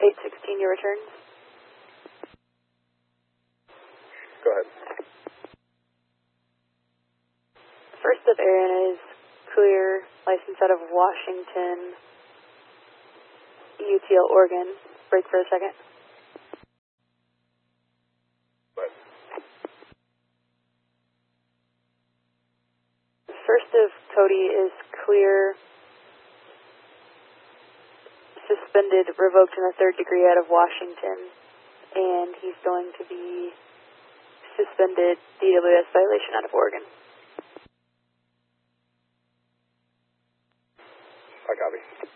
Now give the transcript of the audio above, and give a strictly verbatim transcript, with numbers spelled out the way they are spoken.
eight sixteen, your returns. Go ahead. First up, Aaron, is clear, license out of Washington, U T L, Oregon. Break for a second. What? First of Cody is clear, suspended, revoked in the third degree out of Washington, and he's going to be suspended D W S violation out of Oregon. I copy.